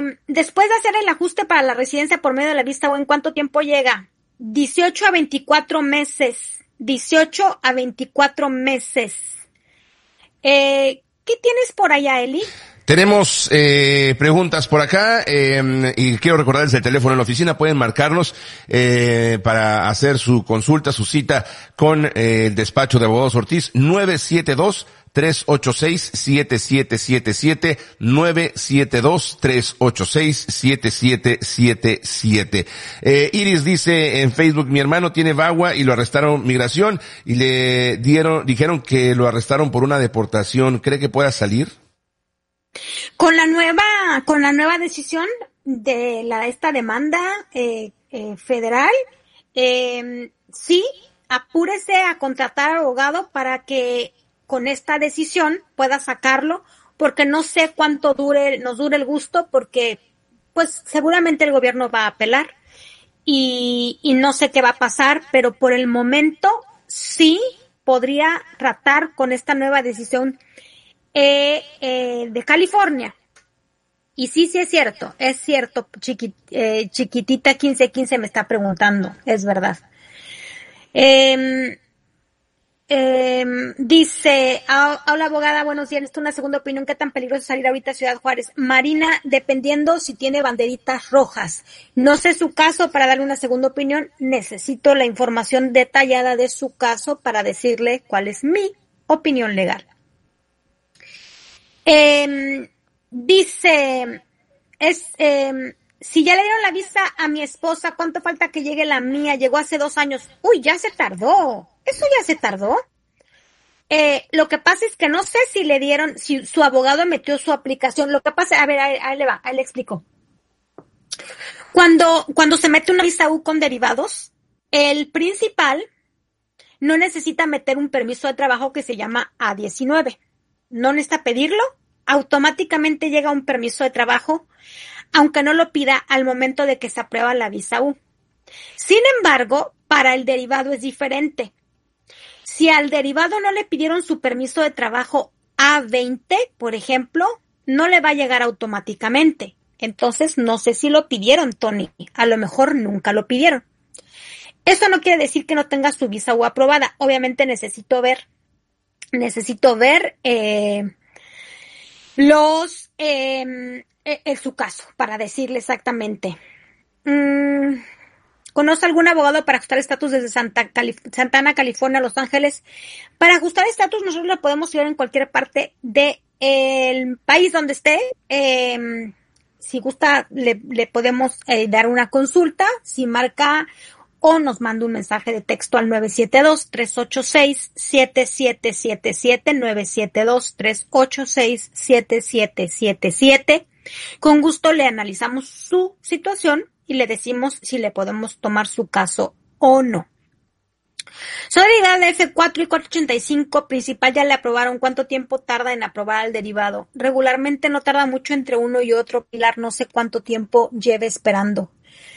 Después de hacer el ajuste para la residencia por medio de la vista U, ¿en cuánto tiempo llega? 18 a 24 meses. 18 a 24 meses. ¿Qué tienes por allá, Eli? Tenemos preguntas por acá y quiero recordarles el teléfono en la oficina. Pueden marcarnos para hacer su consulta, su cita con el despacho de abogados Ortiz. 972-386-7777, 972-386-7777. Iris dice en Facebook: mi hermano tiene VAWA y lo arrestaron migración y dijeron que lo arrestaron por una deportación. ¿Cree que pueda salir? Con la nueva decisión de esta demanda federal, sí, apúrese a contratar abogado para que con esta decisión pueda sacarlo, porque no sé cuánto nos dure el gusto, porque pues seguramente el gobierno va a apelar y no sé qué va a pasar, pero por el momento sí podría tratar con esta nueva decisión de California. Y sí es cierto, chiquitita 1515 me está preguntando, es verdad. Dice, hola abogada, buenos días, necesito una segunda opinión, ¿qué tan peligroso es salir ahorita a Ciudad Juárez? Marina, dependiendo si tiene banderitas rojas. No sé su caso para darle una segunda opinión, necesito la información detallada de su caso para decirle cuál es mi opinión legal. Dice, si ya le dieron la visa a mi esposa, ¿cuánto falta que llegue la mía? Llegó hace 2 años. Uy, ya se tardó. Eso ya se tardó. Lo que pasa es que no sé si le dieron, si su abogado metió su aplicación. Lo que pasa, a ver, ahí le va, ahí le explico. Cuando se mete una visa U con derivados, el principal no necesita meter un permiso de trabajo que se llama A-19. No necesita pedirlo, automáticamente llega un permiso de trabajo, aunque no lo pida al momento de que se aprueba la visa U. Sin embargo, para el derivado es diferente. Si al derivado no le pidieron su permiso de trabajo A-20, por ejemplo, no le va a llegar automáticamente. Entonces, no sé si lo pidieron, Tony. A lo mejor nunca lo pidieron. Esto no quiere decir que no tenga su visa U aprobada. Obviamente necesito ver su caso para decirle exactamente. ¿Conoce algún abogado para ajustar estatus desde Santa Ana, California, Los Ángeles? Para ajustar estatus nosotros lo podemos ir en cualquier parte del país donde esté. Si gusta le podemos dar una consulta. Si marca o nos manda un mensaje de texto al 972-386-7777, 972-386-7777. Con gusto le analizamos su situación y le decimos si le podemos tomar su caso o no. Solidaridad de F4 y 485 principal ya le aprobaron. ¿Cuánto tiempo tarda en aprobar el derivado? Regularmente no tarda mucho entre uno y otro, Pilar. No sé cuánto tiempo lleve esperando.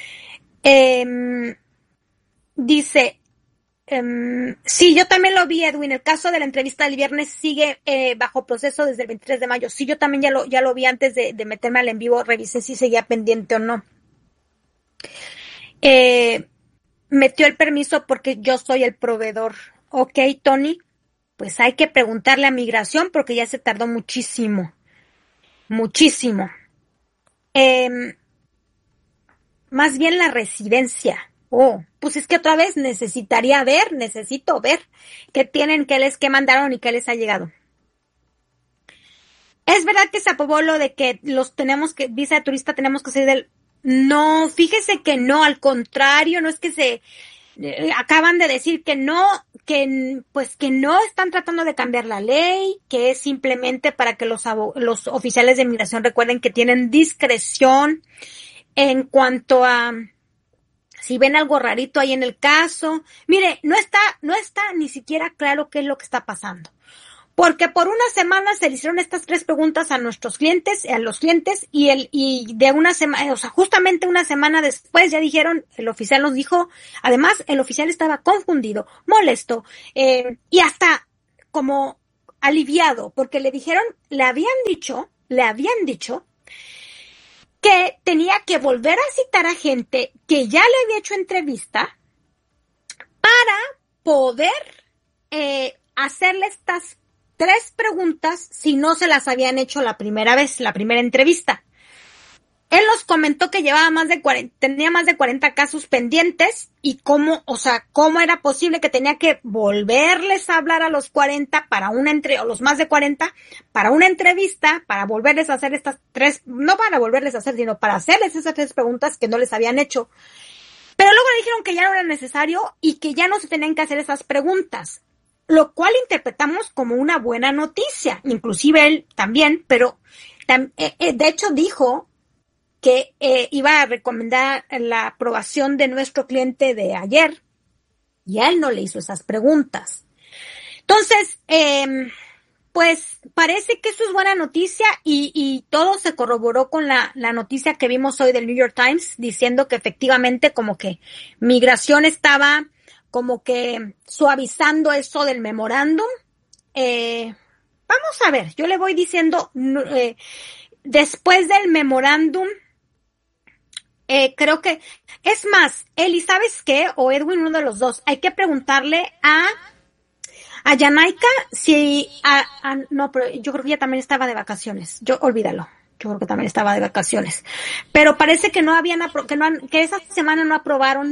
Dice, sí, yo también lo vi, Edwin. El caso de la entrevista del viernes sigue bajo proceso desde el 23 de mayo. Sí, yo también ya lo vi antes de meterme al en vivo. Revisé si seguía pendiente o no. Metió el permiso porque yo soy el proveedor. Ok, Tony, pues hay que preguntarle a migración porque ya se tardó muchísimo. Muchísimo. Más bien la residencia. Pues es que otra vez necesito ver qué tienen, qué mandaron y qué les ha llegado. Es verdad que se aprobó lo de que visa de turista tenemos que salir del... No, fíjese que no, al contrario, no es que se acaban de decir que no están tratando de cambiar la ley, que es simplemente para que los oficiales de inmigración recuerden que tienen discreción en cuanto a si ven algo rarito ahí en el caso. Mire, no está ni siquiera claro qué es lo que está pasando. Porque por una semana se le hicieron estas 3 preguntas a los clientes, y de una semana, o sea, justamente una semana después ya dijeron, el oficial nos dijo, además el oficial estaba confundido, molesto, y hasta como aliviado, porque le habían dicho que tenía que volver a citar a gente que ya le había hecho entrevista para poder hacerle estas 3 preguntas si no se las habían hecho la primera vez, la primera entrevista. Él nos comentó que tenía más de 40 casos pendientes y cómo era posible que tenía que volverles a hablar a los 40 o los más de 40 para una entrevista, para volverles a hacer estas 3, no para volverles a hacer, sino para hacerles esas 3 preguntas que no les habían hecho. Pero luego le dijeron que ya no era necesario y que ya no se tenían que hacer esas preguntas, lo cual interpretamos como una buena noticia, inclusive él también, pero de hecho dijo que iba a recomendar la aprobación de nuestro cliente de ayer, y a él no le hizo esas preguntas. Entonces, pues parece que eso es buena noticia, y todo se corroboró con la noticia que vimos hoy del New York Times, diciendo que efectivamente como que Migración estaba como que suavizando eso del memorándum. Vamos a ver, yo le voy diciendo, después del memorándum, creo que, es más, Eli, ¿sabes qué? O Edwin, uno de los dos, hay que preguntarle a Yanaika si, no, pero yo creo que ella también estaba de vacaciones. Olvídalo. Yo creo que también estaba de vacaciones. Pero parece que que esa semana no aprobaron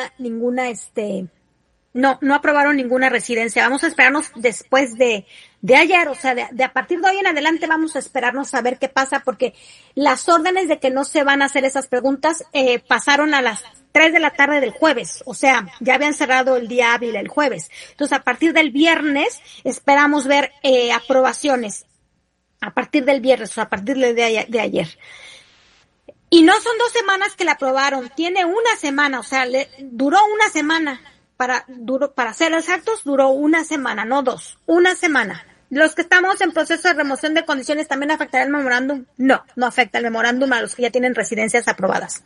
no aprobaron ninguna residencia. Vamos a esperarnos después de ayer, o sea, de a partir de hoy en adelante vamos a esperarnos a ver qué pasa, porque las órdenes de que no se van a hacer esas preguntas pasaron a las 3 de la tarde del jueves, o sea, ya habían cerrado el día hábil el jueves. Entonces, a partir del viernes esperamos ver aprobaciones. A partir del viernes, o sea, a partir de ayer. Y no son 2 semanas que la aprobaron, tiene una semana, o sea, duró una semana. Para ser exactos, duró una semana, no 2, una semana. ¿Los que estamos en proceso de remoción de condiciones también afectará el memorándum? No afecta el memorándum a los que ya tienen residencias aprobadas.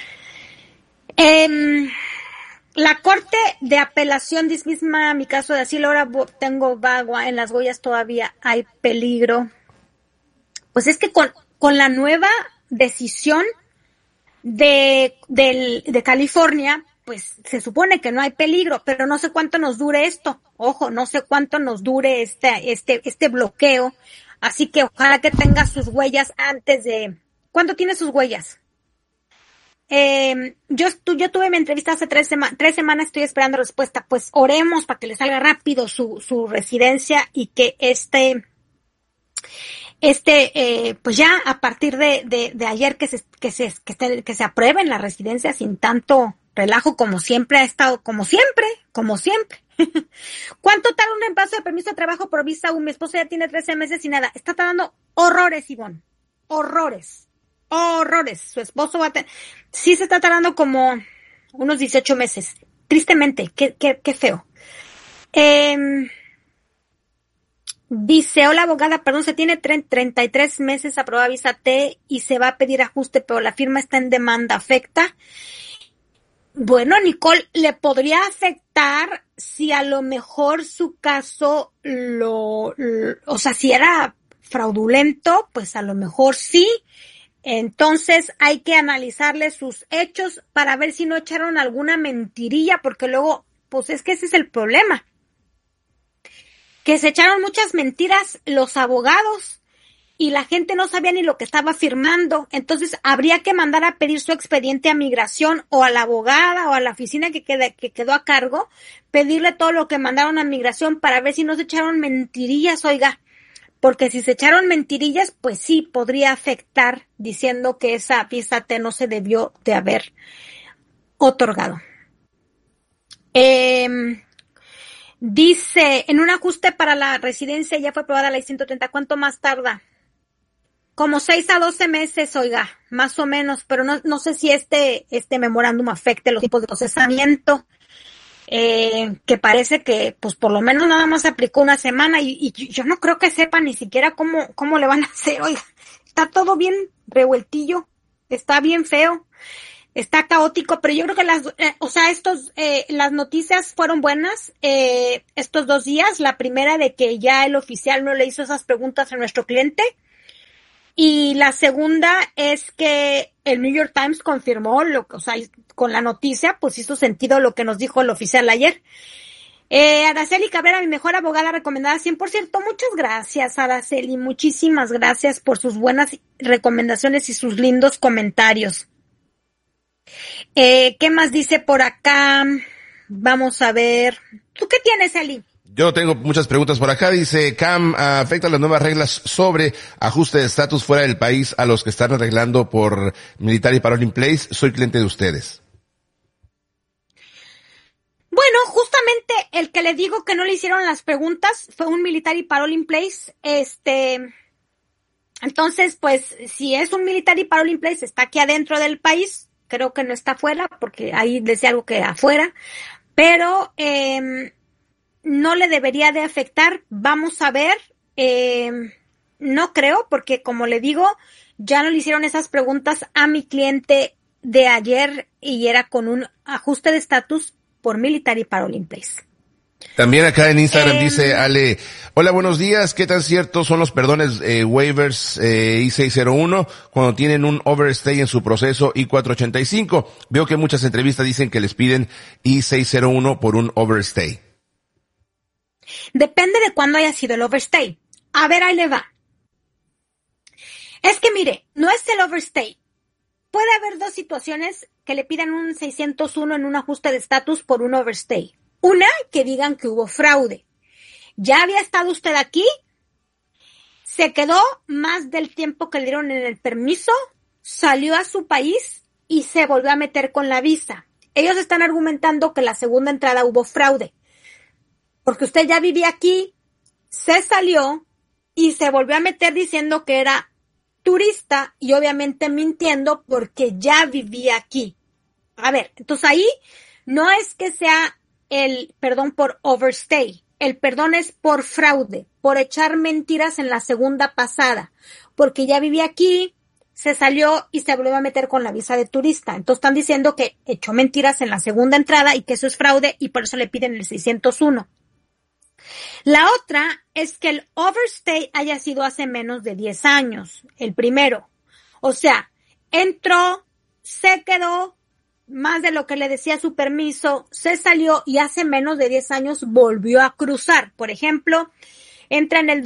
La Corte de Apelación dismisma mi caso de asilo, ahora tengo vagua en las huellas, todavía hay peligro. Pues es que con la nueva decisión de California, pues se supone que no hay peligro, pero no sé cuánto nos dure esto. Ojo, no sé cuánto nos dure este bloqueo. Así que ojalá que tenga sus huellas antes de... ¿Cuándo tiene sus huellas? Yo tuve mi entrevista hace 3 semanas, estoy esperando respuesta. Pues oremos para que le salga rápido su residencia y que pues ya a partir de ayer que se aprueben las residencias sin tanto relajo, como siempre ha estado, como siempre. ¿Cuánto tarda un reemplazo de permiso de trabajo por visa U? Mi esposo ya tiene 13 meses y nada. Está tardando horrores, Ivonne. Horrores. Su esposo sí se está tardando como unos 18 meses. Tristemente. Qué feo. Dice, hola abogada, perdón, se tiene 33 meses aprobada visa T y se va a pedir ajuste, pero la firma está en demanda. ¿Afecta? Bueno, Nicole, le podría afectar si a lo mejor su caso o sea, si era fraudulento, pues a lo mejor sí. Entonces hay que analizarle sus hechos para ver si no echaron alguna mentirilla, porque luego, pues es que ese es el problema. Que se echaron muchas mentiras los abogados y la gente no sabía ni lo que estaba firmando. Entonces habría que mandar a pedir su expediente a Migración o a la abogada o a la oficina que quedó a cargo, pedirle todo lo que mandaron a Migración para ver si no se echaron mentirillas, oiga. Porque si se echaron mentirillas, pues sí podría afectar, diciendo que esa visa T no se debió de haber otorgado. Dice, en un ajuste para la residencia ya fue aprobada la I-130. ¿Cuánto más tarda? Como 6 a 12 meses, oiga, más o menos, pero no sé si este memorándum afecte los tipos de procesamiento, que parece que, pues por lo menos nada más aplicó una semana y yo no creo que sepa ni siquiera cómo le van a hacer, oiga, está todo bien revueltillo, está bien feo. Está caótico, pero yo creo que las noticias fueron buenas, estos 2 días. La primera de que ya el oficial no le hizo esas preguntas a nuestro cliente. Y la segunda es que el New York Times confirmó con la noticia, pues hizo sentido lo que nos dijo el oficial ayer. Araceli Cabrera, mi mejor abogada recomendada 100%. Muchas gracias, Araceli. Muchísimas gracias por sus buenas recomendaciones y sus lindos comentarios. ¿Qué más dice por acá? Vamos a ver. ¿Tú qué tienes, Eli? Yo tengo muchas preguntas por acá. Dice, Cam, ¿afectan las nuevas reglas sobre ajuste de estatus fuera del país a los que están arreglando por Military Parole in Place? Soy cliente de ustedes. Bueno, justamente el que le digo que no le hicieron las preguntas fue un Military Parole in Place. Entonces, pues, si es un Military Parole in Place, está aquí adentro del país. Creo que no está afuera, porque ahí decía algo que afuera. Pero, no le debería de afectar. Vamos a ver. No creo, porque como le digo, ya no le hicieron esas preguntas a mi cliente de ayer y era con un ajuste de estatus por Military Parole in Place. También acá en Instagram dice Ale, hola, buenos días, ¿qué tan ciertos son los perdones waivers I-601 cuando tienen un overstay en su proceso I-485? Veo que muchas entrevistas dicen que les piden I-601 por un overstay. Depende de cuándo haya sido el overstay. A ver, ahí le va. Es que mire, no es el overstay. Puede haber dos situaciones que le pidan un 601 en un ajuste de estatus por un overstay. Una, que digan que hubo fraude. Ya había estado usted aquí, se quedó más del tiempo que le dieron en el permiso, salió a su país y se volvió a meter con la visa. Ellos están argumentando que la segunda entrada hubo fraude. Porque usted ya vivía aquí, se salió y se volvió a meter diciendo que era turista y obviamente mintiendo porque ya vivía aquí. A ver, entonces ahí no es que sea el perdón por overstay. El perdón es por fraude, por echar mentiras en la segunda pasada. Porque ya vivía aquí, se salió y se volvió a meter con la visa de turista. Entonces están diciendo que echó mentiras en la segunda entrada y que eso es fraude y por eso le piden el 601. La otra es que el overstay haya sido hace menos de 10 años, el primero. O sea, entró, se quedó más de lo que le decía su permiso, se salió y hace menos de 10 años volvió a cruzar. Por ejemplo, entra en el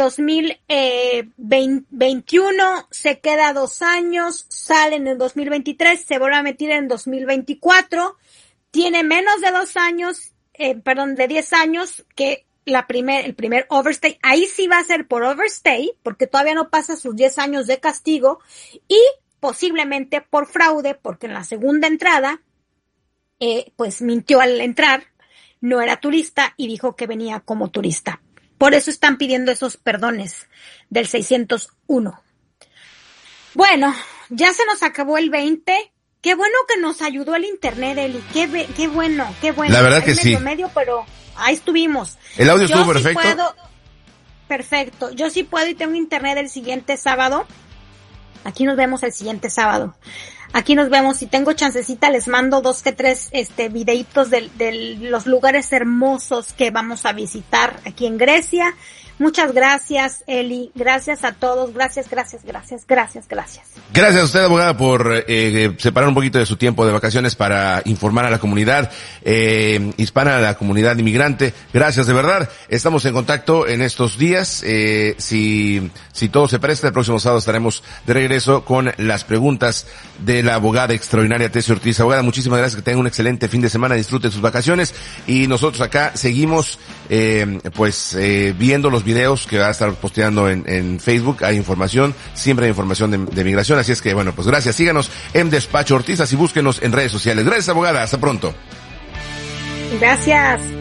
2021, se queda 2 años, sale en el 2023, se vuelve a meter en 2024, tiene menos de 2 años, de 10 años que el primer overstay. Ahí sí va a ser por overstay, porque todavía no pasa sus 10 años de castigo, y posiblemente por fraude, porque en la segunda entrada, pues mintió al entrar, no era turista y dijo que venía como turista. Por eso están pidiendo esos perdones del 601. Bueno, ya se nos acabó el 20. Qué bueno que nos ayudó el internet, Eli. Qué bueno. La verdad que sí. Medio, pero ahí estuvimos. El audio estuvo perfecto. Perfecto. Yo sí puedo y tengo internet el siguiente sábado. Aquí nos vemos el siguiente sábado. Aquí nos vemos. Si tengo chancecita, les mando 2 que 3 videitos de los lugares hermosos que vamos a visitar aquí en Grecia. Muchas gracias, Eli. Gracias a todos. Gracias. Gracias a usted, abogada, por separar un poquito de su tiempo de vacaciones para informar a la comunidad hispana, a la comunidad inmigrante. Gracias, de verdad. Estamos en contacto en estos días. Si todo se presta, el próximo sábado estaremos de regreso con las preguntas de la abogada extraordinaria Tessie Ortiz. Abogada, muchísimas gracias. Que tengan un excelente fin de semana. Disfruten sus vacaciones. Y nosotros acá seguimos, viendo los videos que va a estar posteando en Facebook. Hay información, siempre hay información de migración, así es que bueno, pues gracias. Síganos en Despacho Ortiz y búsquenos en redes sociales. Gracias, abogada, hasta pronto. Gracias.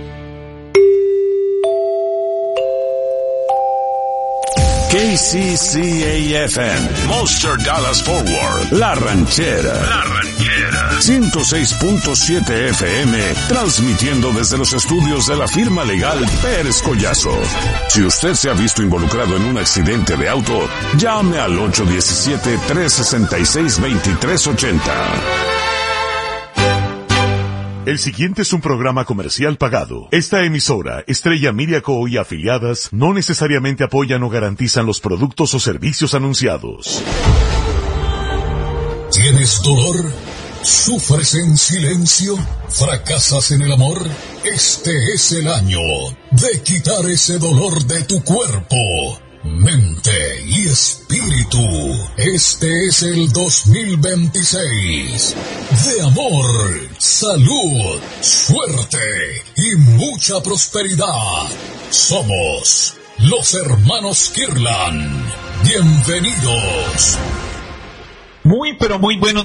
KCCA-FM, Monster Dallas Forward, La Ranchera, 106.7 FM, transmitiendo desde los estudios de la firma legal Pérez Collazo. Si usted se ha visto involucrado en un accidente de auto, llame al 817-366-2380. El siguiente es un programa comercial pagado. Esta emisora, Estrella Media Co. y afiliadas, no necesariamente apoyan o garantizan los productos o servicios anunciados. ¿Tienes dolor? ¿Sufres en silencio? ¿Fracasas en el amor? Este es el año de quitar ese dolor de tu cuerpo, mente y espíritu. Este es el 2026 de amor, salud, suerte y mucha prosperidad. Somos los hermanos Kirlan. Bienvenidos. Muy pero muy buenos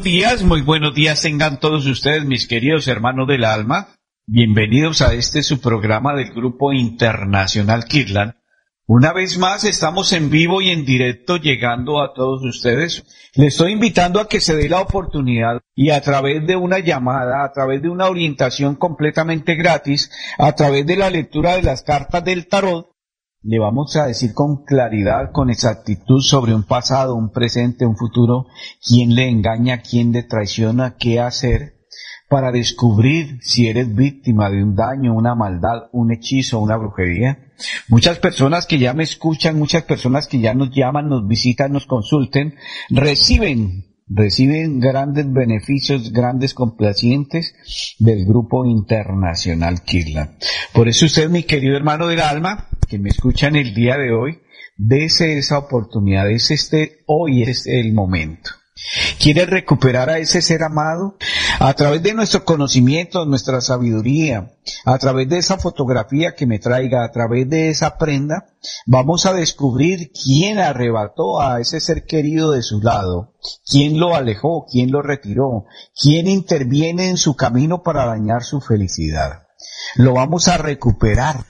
días tengan todos ustedes, mis queridos hermanos del alma. Bienvenidos a su programa del Grupo Internacional Kirlan. Una vez más estamos en vivo y en directo llegando a todos ustedes. Les estoy invitando a que se dé la oportunidad y a través de una llamada, a través de una orientación completamente gratis, a través de la lectura de las cartas del tarot, le vamos a decir con claridad, con exactitud sobre un pasado, un presente, un futuro, quién le engaña, quién le traiciona, qué hacer para descubrir si eres víctima de un daño, una maldad, un hechizo, una brujería. Muchas personas que ya me escuchan, muchas personas que ya nos llaman, nos visitan, nos consulten, reciben grandes beneficios, grandes complacientes del Grupo Internacional Kirlan. Por eso usted, mi querido hermano del alma, que me escuchan el día de hoy, dese esa oportunidad, hoy es el momento. ¿Quiere recuperar a ese ser amado? A través de nuestro conocimiento, nuestra sabiduría, a través de esa fotografía que me traiga, a través de esa prenda, vamos a descubrir quién arrebató a ese ser querido de su lado, quién lo alejó, quién lo retiró, quién interviene en su camino para dañar su felicidad. Lo vamos a recuperar.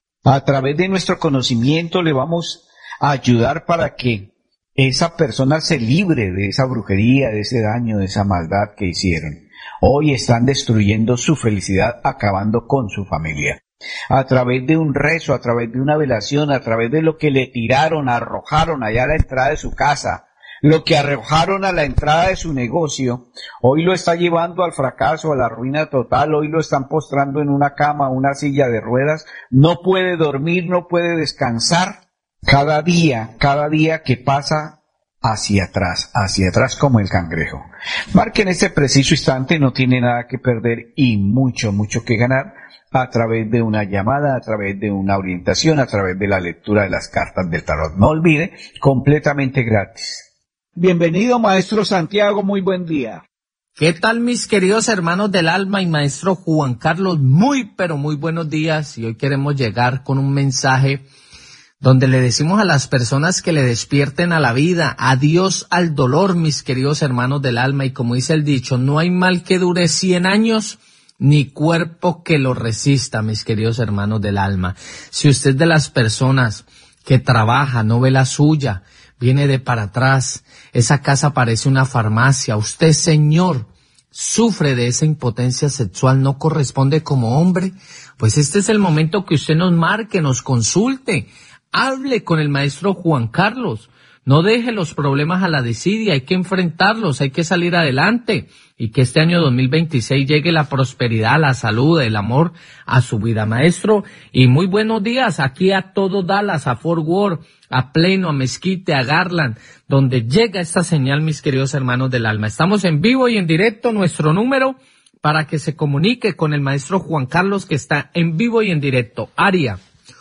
A través de nuestro conocimiento le vamos a ayudar para que esa persona se libre de esa brujería, de ese daño, de esa maldad que hicieron. Hoy están destruyendo su felicidad, acabando con su familia. A través de un rezo, a través de una velación, a través de lo que le tiraron, arrojaron allá a la entrada de su casa, lo que arrojaron a la entrada de su negocio, hoy lo está llevando al fracaso, a la ruina total. Hoy lo están postrando en una cama, una silla de ruedas, no puede dormir, no puede descansar. Cada día que pasa hacia atrás como el cangrejo. Marque en este preciso instante, no tiene nada que perder y mucho que ganar a través de una llamada, a través de una orientación, a través de la lectura de las cartas del tarot. No olvide, completamente gratis. Bienvenido, maestro Santiago, muy buen día. ¿Qué tal, mis queridos hermanos del alma y maestro Juan Carlos? Muy buenos días, y hoy queremos llegar con un mensaje donde le decimos a las personas que le despierten a la vida, adiós al dolor, mis queridos hermanos del alma, y como dice el dicho, no hay mal que dure 100 años, ni cuerpo que lo resista, mis queridos hermanos del alma. Si usted es de las personas que trabaja, no ve la suya, viene de para atrás, esa casa parece una farmacia, usted, señor, sufre de esa impotencia sexual, no corresponde como hombre, pues este es el momento que usted nos marque, nos consulte. Hable con el maestro Juan Carlos, no deje los problemas a la desidia, hay que enfrentarlos, hay que salir adelante y que este año 2026 llegue la prosperidad, la salud, el amor a su vida, maestro. Y muy buenos días aquí a todo Dallas, a Fort Worth, a Pleno, a Mesquite, a Garland, donde llega esta señal, mis queridos hermanos del alma. Estamos en vivo y en directo, nuestro número para que se comunique con el maestro Juan Carlos, que está en vivo y en directo, área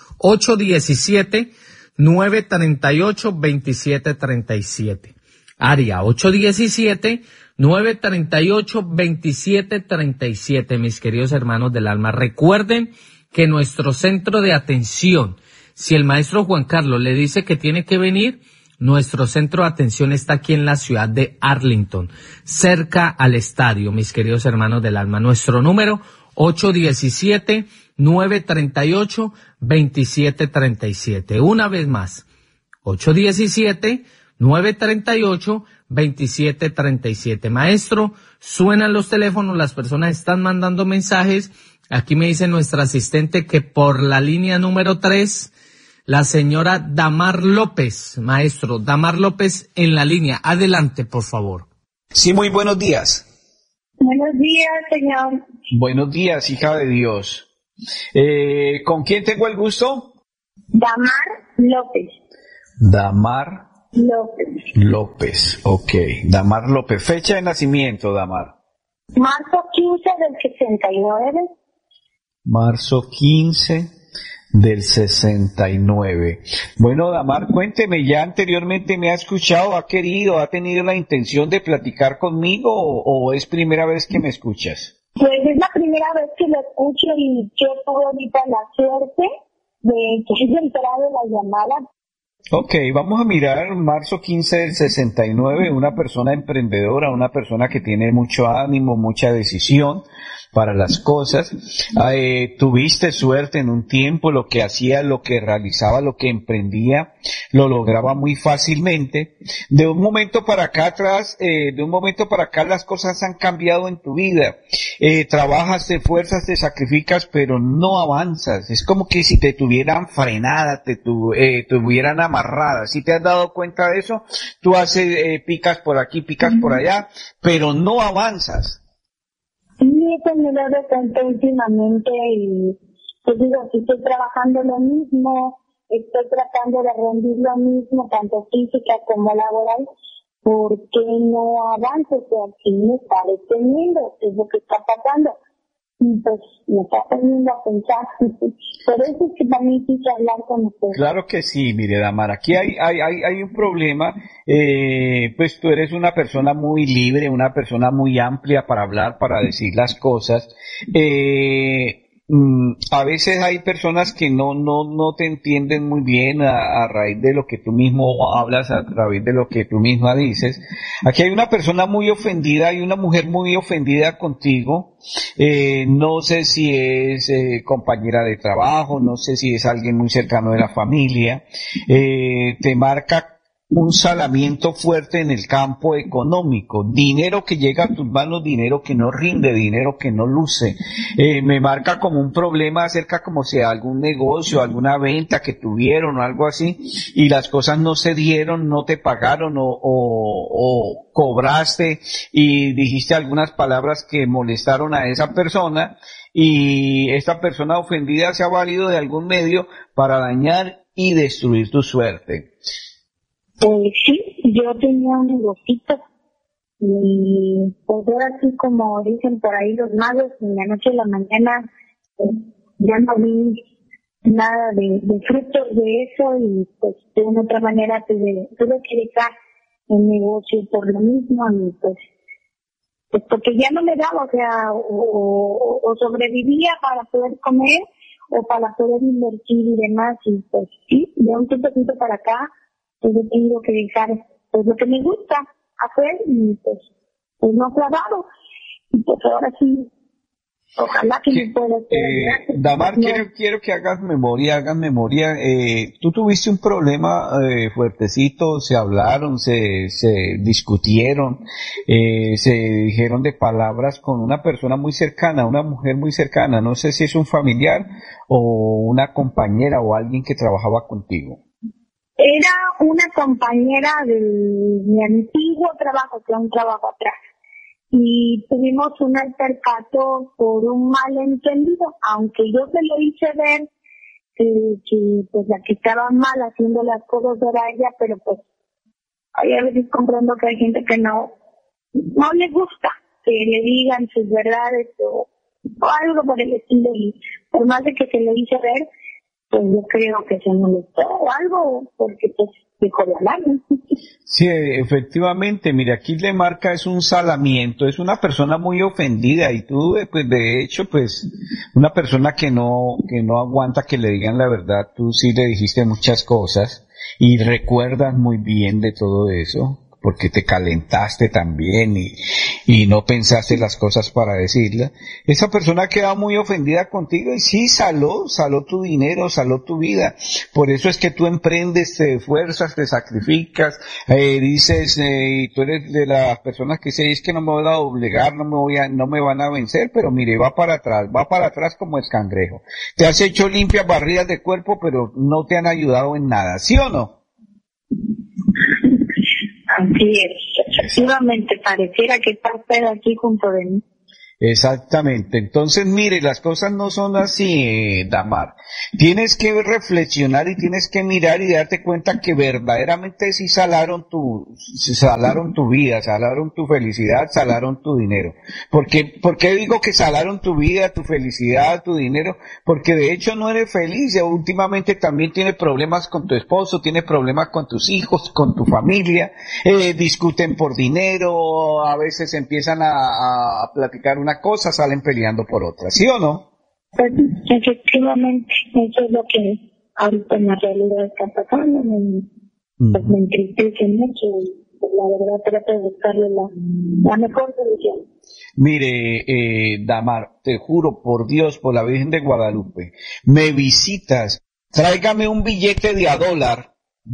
817-938-2737. Área 817-938-2737, mis queridos hermanos del alma. Recuerden que nuestro centro de atención, si el maestro Juan Carlos le dice que tiene que venir, nuestro centro de atención está aquí en la ciudad de Arlington, cerca al estadio, mis queridos hermanos del alma. Nuestro número 817-938-2737. Una vez más, 817-938-2737. Maestro, suenan los teléfonos, las personas están mandando mensajes. Aquí me dice nuestra asistente que por la línea número 3, la señora Damar López. Maestro, Damar López en la línea. Adelante, por favor. Sí, muy buenos días. Buenos días, señor Buenos días, hija de Dios. ¿Con quién tengo el gusto? Damar López. Damar López. López, ok. Damar López. Fecha de nacimiento, Damar. Marzo 15 del 69. Marzo 15 del 69. Bueno, Damar, cuénteme, ya anteriormente me ha escuchado, ha querido, ha tenido la intención de platicar conmigo o es primera vez que me escuchas? Pues es la primera vez que lo escucho y yo tuve ahorita la suerte de que haya entrado la llamada. Ok, vamos a mirar marzo 15 del 69, una persona emprendedora, una persona que tiene mucho ánimo, mucha decisión para las cosas. Tuviste suerte en un tiempo, lo que hacía, lo que realizaba, lo que emprendía, lo lograba muy fácilmente. De un momento para acá las cosas han cambiado en tu vida. Trabajas, te esfuerzas, te sacrificas, pero no avanzas. Es como que si te tuvieran frenada, te tuvieran amarrada. Si te has dado cuenta de eso, tú haces, picas por aquí, picas por allá, pero no avanzas. Sí, eso me lo doy cuenta últimamente y pues digo, si estoy trabajando lo mismo, estoy tratando de rendir lo mismo, tanto física como laboral, ¿por qué no avanzo? O sea, aquí me está deteniendo, ¿qué es lo que está pasando? Y pues me está poniendo a pensar. Por eso es que también quise hablar con usted. Claro que sí, mire, Damar, aquí hay un problema. Pues tú eres una persona muy libre, una persona muy amplia para hablar, para decir las cosas. A veces hay personas que no te entienden muy bien a raíz de lo que tú mismo hablas, a través de lo que tú misma dices. Aquí hay una persona muy ofendida, hay una mujer muy ofendida contigo. No sé si es compañera de trabajo, no sé si es alguien muy cercano de la familia. Te marca un salamiento fuerte en el campo económico, dinero que llega a tus manos, dinero que no rinde, dinero que no luce. Me marca como un problema acerca como sea algún negocio, alguna venta que tuvieron o algo así, y las cosas no se dieron, no te pagaron o cobraste y dijiste algunas palabras que molestaron a esa persona, y esta persona ofendida se ha valido de algún medio para dañar y destruir tu suerte. Sí, yo tenía un negocito y pues ahora sí, como dicen por ahí los magos, en la noche a la mañana ya no vi nada de frutos de eso y pues de una otra manera tuve que dejar el negocio por lo mismo y pues porque ya no me daba, o sea, o sobrevivía para poder comer o para poder invertir y demás, y pues sí, de un tiempecito para acá pues he tenido que dejar pues lo que me gusta hacer y pues no clavado, y pues ahora sí, ojalá que me pueda hacer. Damar, quiero que hagas memoria. Tú tuviste un problema fuertecito, se hablaron, se discutieron, se dijeron de palabras con una persona muy cercana, una mujer muy cercana, no sé si es un familiar o una compañera o alguien que trabajaba contigo. Era una compañera de mi antiguo trabajo, que era un trabajo atrás. Y tuvimos un altercado por un malentendido, aunque yo se lo hice ver que pues la que estaba mal haciendo las cosas era ella, pero pues a veces comprendo que hay gente que no le gusta que le digan sus verdades o algo por el estilo, y por más de que se lo hice ver, pues yo creo que se molestó o algo, porque pues dejó de hablar. Sí, efectivamente, mire, aquí le marca es un salamiento, es una persona muy ofendida, y tú, pues de hecho, pues, una persona que no aguanta que le digan la verdad. Tú sí le dijiste muchas cosas y recuerdas muy bien de todo eso, porque te calentaste también y no pensaste las cosas para decirla. Esa persona queda muy ofendida contigo y sí, saló tu dinero, saló tu vida. Por eso es que tú emprendes, te esfuerzas, te sacrificas, dices, y tú eres de las personas que dice, es que no me voy a doblegar, no me van a vencer, pero mire, va para atrás como es cangrejo. Te has hecho limpias barridas de cuerpo, pero no te han ayudado en nada, ¿sí o no? Así es, efectivamente, pareciera que está usted aquí junto de mí. Exactamente. Entonces, mire, las cosas no son así, Damar. Tienes que reflexionar y tienes que mirar y darte cuenta que verdaderamente sí salaron tu vida, salaron tu felicidad, salaron tu dinero. ¿Por qué digo que salaron tu vida, tu felicidad, tu dinero? Porque de hecho no eres feliz. Últimamente también tienes problemas con tu esposo, tienes problemas con tus hijos, con tu familia, discuten por dinero, a veces empiezan a platicar una cosa, salen peleando por otra, ¿sí o no? Pues, efectivamente, eso es lo que ahorita en la realidad está pasando. Pues me entristece mucho y pues, la verdad trato de buscarle la mejor solución. Mire, Damar, te juro por Dios, por la Virgen de Guadalupe, me visitas, tráigame un billete de a dólar,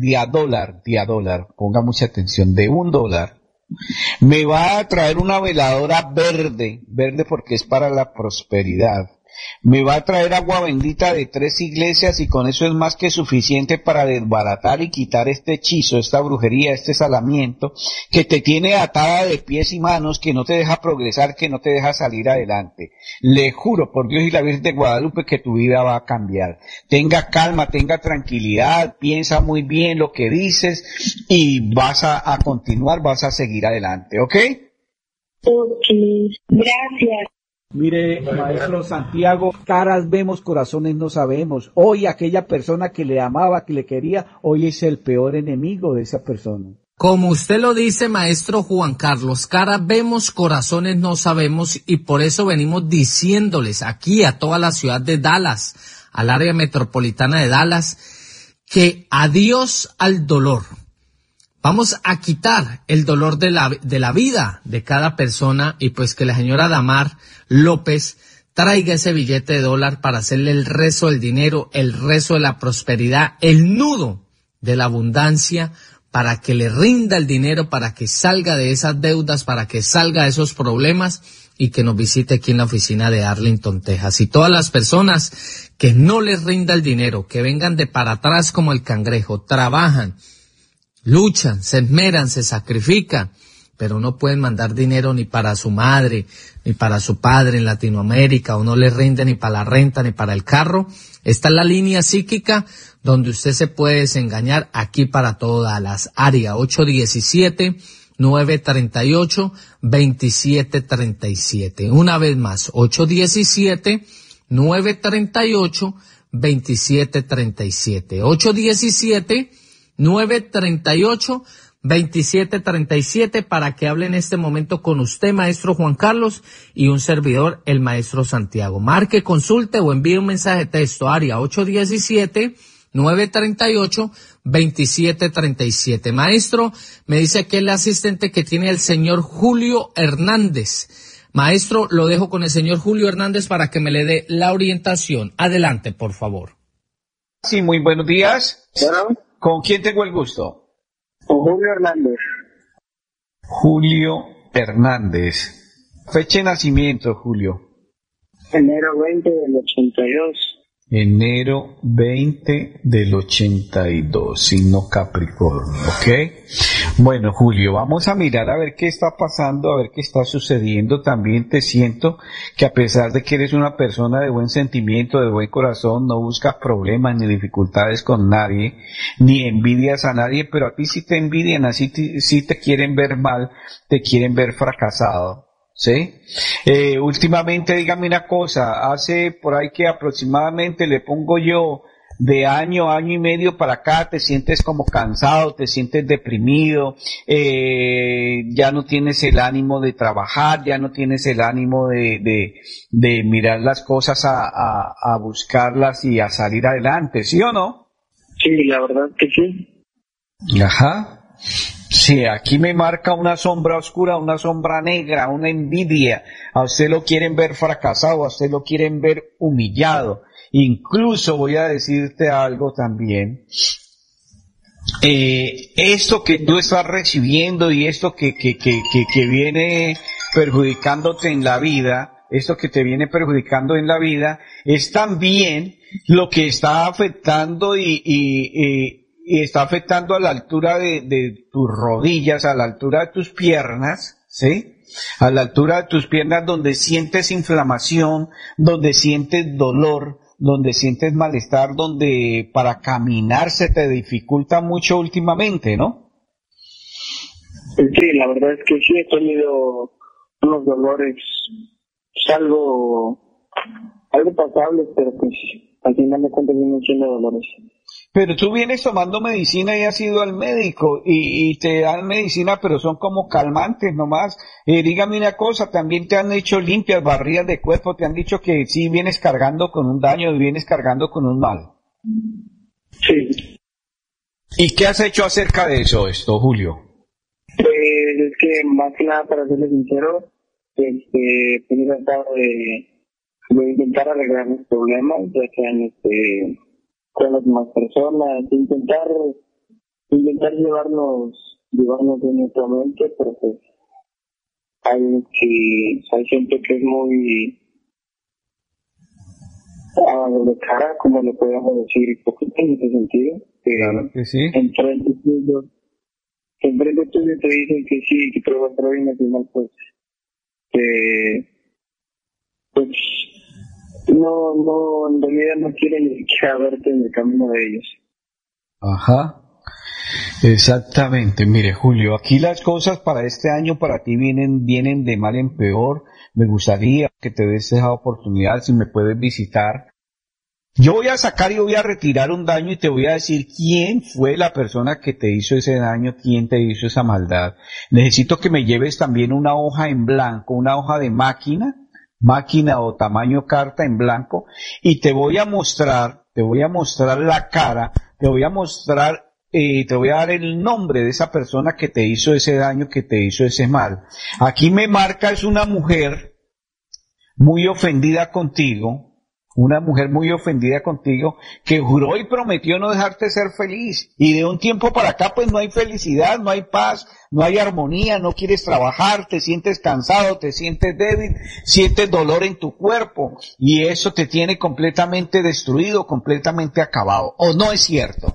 ponga mucha atención, de $1. Me va a traer una veladora verde porque es para la prosperidad. Me va a traer agua bendita de 3 iglesias y con eso es más que suficiente para desbaratar y quitar este hechizo, esta brujería, este salamiento que te tiene atada de pies y manos, que no te deja progresar, que no te deja salir adelante. Le juro por Dios y la Virgen de Guadalupe que tu vida va a cambiar. Tenga calma, tenga tranquilidad, piensa muy bien lo que dices y vas a continuar, vas a seguir adelante, ¿ok? Ok, gracias. Mire, maestro Santiago, caras vemos, corazones no sabemos. Hoy aquella persona que le amaba, que le quería, hoy es el peor enemigo de esa persona. Como usted lo dice, maestro Juan Carlos, caras vemos, corazones no sabemos, y por eso venimos diciéndoles aquí a toda la ciudad de Dallas, al área metropolitana de Dallas, que adiós al dolor. Vamos a quitar el dolor de la vida de cada persona y pues que la señora Damar López traiga ese billete de dólar para hacerle el rezo del dinero, el rezo de la prosperidad, el nudo de la abundancia, para que le rinda el dinero, para que salga de esas deudas, para que salga de esos problemas y que nos visite aquí en la oficina de Arlington, Texas. Y todas las personas que no les rinda el dinero, que vengan de para atrás como el cangrejo, trabajan, luchan, se esmeran, se sacrifican, pero no pueden mandar dinero ni para su madre, ni para su padre en Latinoamérica, o no les rinde ni para la renta, ni para el carro. Esta es la línea psíquica donde usted se puede desengañar aquí para todas las áreas. 817-938-2737. Una vez más, 817-938-2737. 817-938-2737 para que hable en este momento con usted, maestro Juan Carlos, y un servidor, el maestro Santiago. Marque, consulte o envíe un mensaje de texto, área 817-938-2737. Maestro, me dice que el asistente que tiene el señor Julio Hernández. Maestro, lo dejo con el señor Julio Hernández para que me le dé la orientación. Adelante, por favor. Sí, muy buenos días. Bueno, ¿Con quién tengo el gusto? con Julio Hernández. Julio Hernández. Fecha de nacimiento, Julio. Enero 20 del 82. Enero 20 del 82, signo Capricornio, ¿ok? Bueno, Julio, vamos a mirar a ver qué está pasando, a ver qué está sucediendo. También te siento que a pesar de que eres una persona de buen sentimiento, de buen corazón, no buscas problemas ni dificultades con nadie, ni envidias a nadie, pero a ti sí te envidian, así sí te quieren ver mal, te quieren ver fracasado. ¿Sí? Últimamente, dígame una cosa, hace por ahí que aproximadamente le pongo yo de año y medio para acá, te sientes como cansado, te sientes deprimido, ya no tienes el ánimo de trabajar, ya no tienes el ánimo de mirar las cosas a buscarlas y a salir adelante, ¿sí o no? Sí, la verdad que sí. Ajá. Sí, aquí me marca una sombra oscura, una sombra negra, una envidia. A usted lo quieren ver fracasado, a usted lo quieren ver humillado. Incluso voy a decirte algo también. Esto que tú estás recibiendo y esto que viene perjudicándote en la vida, esto que te viene perjudicando en la vida, es también lo que está afectando y está afectando a la altura de tus rodillas, a la altura de tus piernas, ¿sí? a la altura de tus piernas, donde sientes inflamación, donde sientes dolor, donde sientes malestar, donde para caminar se te dificulta mucho últimamente, ¿no? Sí, la verdad es que sí he tenido unos dolores, algo pasables, pero pues al final de cuentas vienen siendo dolores. Pero tú vienes tomando medicina y has ido al médico y te dan medicina, pero son como calmantes nomás. Dígame una cosa, también te han hecho limpias, barridas de cuerpo, te han dicho que sí vienes cargando con un daño, vienes cargando con un mal. Sí. ¿Y qué has hecho acerca de eso, Julio? Es que más que nada, para serles sincero, pues he tratado de intentar arreglar mis problemas, ya sean con las demás personas, intentar llevarnos mutuamente, pero pues hay gente que es muy de cara, como le podemos decir, hipócrita en ese sentido, claro que sí. Enfrente tuyo te dicen que sí, que todo va a estar bien, al final pues no, en realidad no quieren ni siquiera verte en el camino de ellos. Ajá, exactamente. Mire, Julio, aquí las cosas para este año para ti vienen de mal en peor. Me gustaría que te des esa oportunidad, si me puedes visitar. Yo voy a sacar y voy a retirar un daño y te voy a decir quién fue la persona que te hizo ese daño, quién te hizo esa maldad. Necesito que me lleves también una hoja en blanco, una hoja de máquina o tamaño carta en blanco, y te voy a mostrar la cara, te voy a dar el nombre de esa persona que te hizo ese daño, que te hizo ese mal. Aquí me marca, es una mujer muy ofendida contigo, que juró y prometió no dejarte ser feliz, y de un tiempo para acá pues no hay felicidad, no hay paz, no hay armonía, no quieres trabajar, te sientes cansado, te sientes débil, sientes dolor en tu cuerpo, y eso te tiene completamente destruido, completamente acabado. ¿O no es cierto?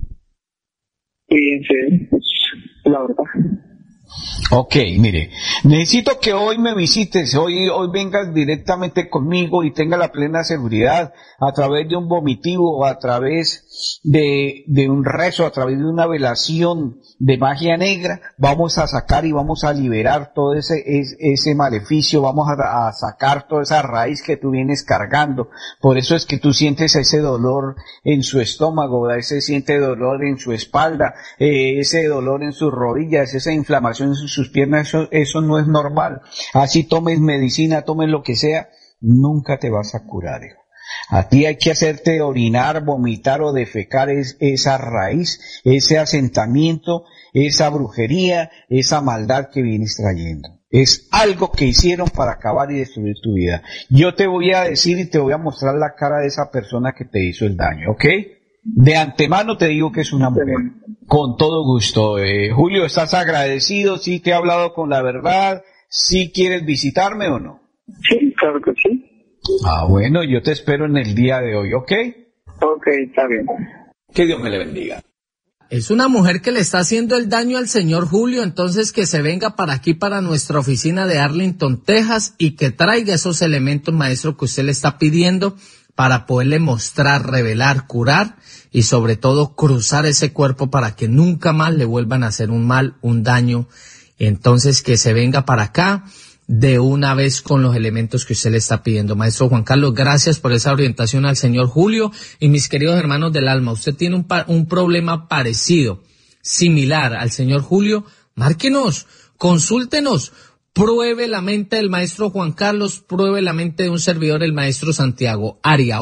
Sí, es la verdad. Ok, mire, necesito que hoy me visites, hoy vengas directamente conmigo y tenga la plena seguridad, a través de un vomitivo, a través de un rezo, a través de una velación de magia negra, vamos a sacar y vamos a liberar todo ese maleficio, vamos a sacar toda esa raíz que tú vienes cargando. Por eso es que tú sientes ese dolor en su estómago, siente dolor en su espalda, ese dolor en sus rodillas, esa inflamación en sus piernas, eso no es normal. Así tomes medicina, tomes lo que sea, nunca te vas a curar, hijo. A ti hay que hacerte orinar, vomitar o defecar esa raíz, ese asentamiento, esa brujería, esa maldad que vienes trayendo. Es algo que hicieron para acabar y destruir tu vida. Yo te voy a decir y te voy a mostrar la cara de esa persona que te hizo el daño, ¿ok? De antemano te digo que es una mujer. Con todo gusto. Julio, ¿estás agradecido? ¿Sí te he hablado con la verdad? ¿Sí quieres visitarme o no? Sí, claro que sí. Ah, bueno, yo te espero en el día de hoy, ¿ok? Ok, está bien. Que Dios me le bendiga. Es una mujer que le está haciendo el daño al señor Julio, entonces que se venga para aquí, para nuestra oficina de Arlington, Texas, y que traiga esos elementos, maestro, que usted le está pidiendo para poderle mostrar, revelar, curar y sobre todo cruzar ese cuerpo para que nunca más le vuelvan a hacer un mal, un daño. Entonces que se venga para acá de una vez con los elementos que usted le está pidiendo. Maestro Juan Carlos, gracias por esa orientación al señor Julio. Y mis queridos hermanos del alma, usted tiene un problema parecido, similar al señor Julio, márquenos, consúltenos, pruebe la mente del maestro Juan Carlos, pruebe la mente de un servidor, el maestro Santiago. Área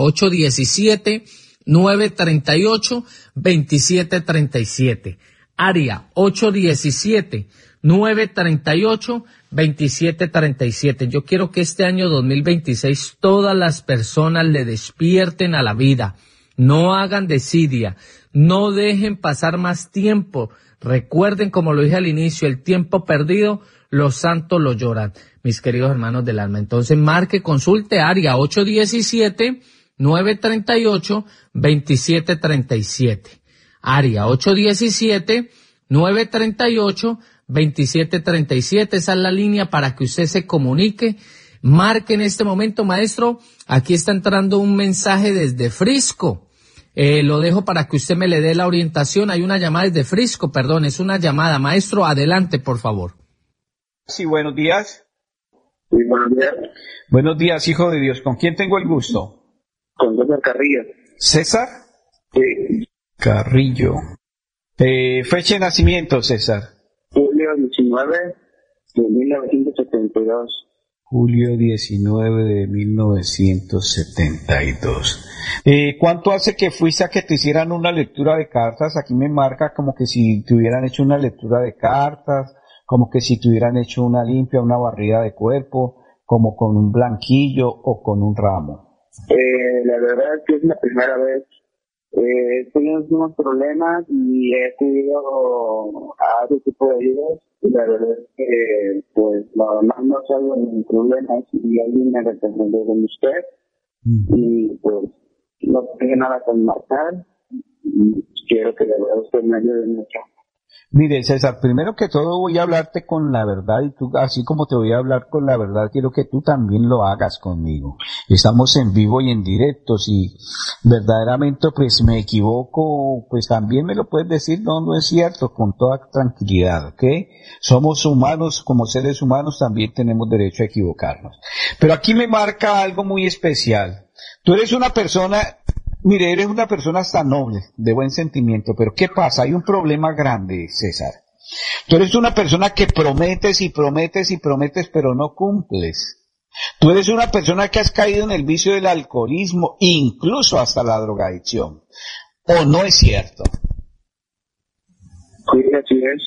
817-938-2737. Área 817-938-2737. Yo quiero que este año 2026 todas las personas le despierten a la vida. No hagan desidia. No dejen pasar más tiempo. Recuerden, como lo dije al inicio, el tiempo perdido, los santos lo lloran. Mis queridos hermanos del alma. Entonces marque, consulte área 817-938-2737. Área 817-938-2737. 2737, esa es la línea para que usted se comunique. Marque en este momento, maestro. Aquí está entrando un mensaje desde Frisco. Lo dejo para que usted me le dé la orientación. Hay una llamada desde Frisco, perdón, es una llamada. Maestro, adelante, por favor. Sí, buenos días. Sí, buenos días. Buenos días, hijo de Dios. ¿Con quién tengo el gusto? Con César Carrillo. ¿César? Sí. Carrillo. Fecha de nacimiento, César. Julio 19 de 1972. Julio 19 de 1972. ¿Cuánto hace que fuiste a que te hicieran una lectura de cartas? Aquí me marca como que si te hubieran hecho una lectura de cartas, como que si te hubieran hecho una limpia, una barrida de cuerpo, como con un blanquillo o con un ramo. La verdad es que es la primera vez. He tenido unos problemas y he acudido a otro tipo de ayudas. Y la verdad es que, pues, normal no salgo en problemas y alguien me recomendó con usted. Y, pues, no tengo nada con marcar. Y quiero que la verdad usted me ayude mucho. Mire, César, primero que todo voy a hablarte con la verdad y tú, así como te voy a hablar con la verdad, quiero que tú también lo hagas conmigo. Estamos en vivo y en directo. Si verdaderamente pues me equivoco, pues también me lo puedes decir, no es cierto, con toda tranquilidad, ¿ok? Somos humanos, como seres humanos también tenemos derecho a equivocarnos. Pero aquí me marca algo muy especial. Tú eres una persona... Mire, eres una persona hasta noble, de buen sentimiento, pero ¿qué pasa? Hay un problema grande, César. Tú eres una persona que prometes y prometes y prometes, pero no cumples. Tú eres una persona que has caído en el vicio del alcoholismo, incluso hasta la drogadicción. ¿O no es cierto? Sí, así es.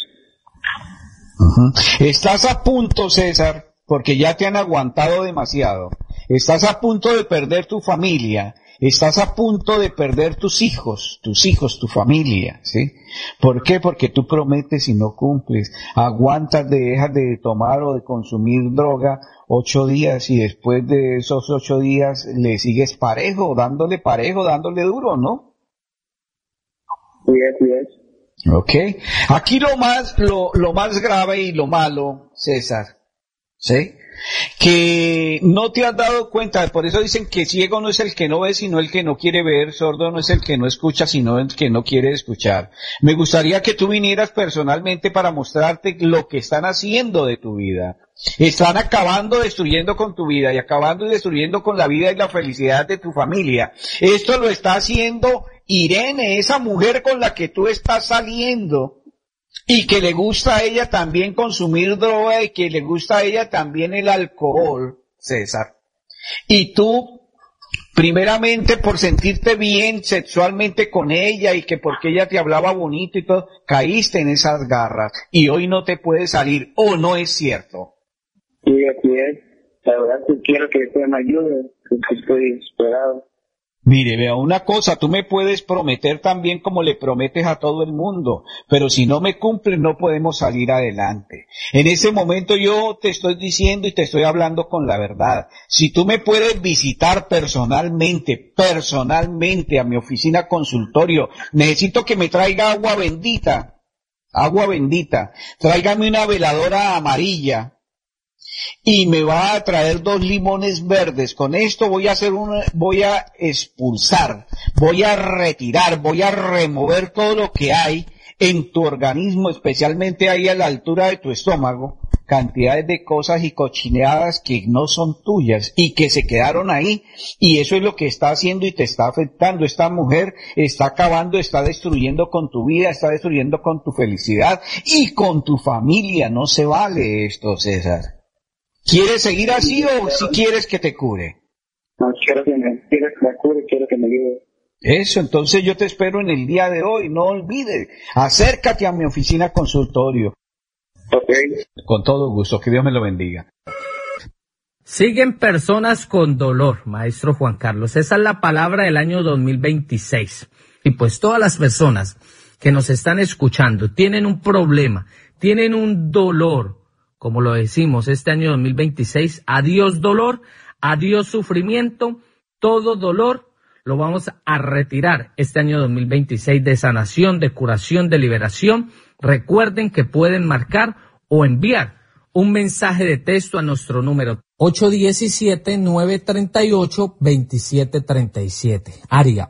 Estás a punto, César, porque ya te han aguantado demasiado. Estás a punto de perder tu familia. Estás a punto de perder tus hijos, tu familia, ¿sí? ¿Por qué? Porque tú prometes y no cumples. Aguantas, dejas de tomar o de consumir droga 8 días y después de esos 8 días le sigues parejo, dándole duro, ¿no? Sí, así es. Ok. Aquí lo más grave y lo malo, César, ¿sí? Que no te has dado cuenta, por eso dicen que ciego no es el que no ve, sino el que no quiere ver, sordo no es el que no escucha, sino el que no quiere escuchar. Me gustaría que tú vinieras personalmente para mostrarte lo que están haciendo de tu vida. Están acabando, destruyendo con tu vida y acabando y destruyendo con la vida y la felicidad de tu familia. Esto lo está haciendo Irene, esa mujer con la que tú estás saliendo. Y que le gusta a ella también consumir droga y que le gusta a ella también el alcohol, César. Y tú, primeramente por sentirte bien sexualmente con ella y que porque ella te hablaba bonito y todo, caíste en esas garras y hoy no te puedes salir, ¿o no es cierto? Sí, así es. La verdad es que quiero que usted me ayude, porque estoy desesperado. Mire, vea una cosa, tú me puedes prometer también como le prometes a todo el mundo, pero si no me cumples no podemos salir adelante. En ese momento yo te estoy diciendo y te estoy hablando con la verdad. Si tú me puedes visitar personalmente a mi oficina consultorio, necesito que me traiga agua bendita, tráigame una veladora amarilla, y me va a traer 2 limones verdes. Con esto voy a expulsar, voy a retirar, voy a remover todo lo que hay en tu organismo, especialmente ahí a la altura de tu estómago, cantidades de cosas y cochineadas que no son tuyas y que se quedaron ahí, y eso es lo que está haciendo y te está afectando. Esta mujer está acabando, está destruyendo con tu vida, está destruyendo con tu felicidad y con tu familia. No se vale esto, César. ¿Quieres seguir así o si quieres que te cure? No, quiero que me cure, quiero que me ayude. Eso, entonces yo te espero en el día de hoy, no olvides, acércate a mi oficina consultorio. Ok. Con todo gusto, que Dios me lo bendiga. Siguen personas con dolor, maestro Juan Carlos, esa es la palabra del año 2026. Y pues todas las personas que nos están escuchando tienen un problema, tienen un dolor, como lo decimos, este año 2026, adiós dolor, adiós sufrimiento, todo dolor lo vamos a retirar este año 2026 de sanación, de curación, de liberación. Recuerden que pueden marcar o enviar un mensaje de texto a nuestro número 817-938-2737. Área